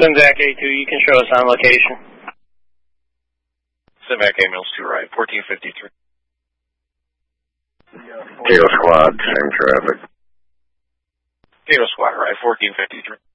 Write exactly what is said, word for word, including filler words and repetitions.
Simvac A two, you can show us on location. Simvac A Mills two right, fourteen fifty-three. Tato Squad, same traffic. Tato Squad right, fourteen fifty-three.